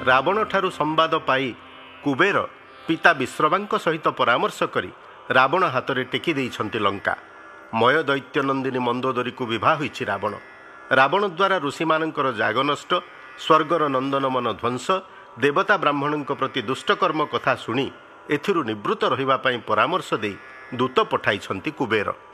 ରାବଣଠାରୁ ସମ୍ବାଦ ପାଇ କୁବେର ପିତା ବିଶ୍ରବାଙ୍କ ସହିତ ପରାମର୍ଶ କରି ରାବଣ ହାତରେ ଟେକି ଦେଇଛନ୍ତି ଲଙ୍କା। ମୟ ଦୈତ୍ୟନନ୍ଦିନୀ ମନ୍ଦୋଦରୀକୁ ବିବାହ ହୋଇଛି ରାବଣ। ରାବଣ ଦ୍ୱାରା ଋଷିମାନଙ୍କର ଯାଗ ନଷ୍ଟ, ସ୍ୱର୍ଗର ନନ୍ଦନମନ ଧ୍ୱଂସ, ଦେବତା ବ୍ରାହ୍ମଣଙ୍କ ପ୍ରତି ଦୁଷ୍ଟକର୍ମ କଥା ଶୁଣି ଏଥିରୁ ନିବୃତ୍ତ ରହିବା ପାଇଁ ପରାମର୍ଶ ଦେଇ ଦୂତ ପଠାଇଛନ୍ତି କୁବେର।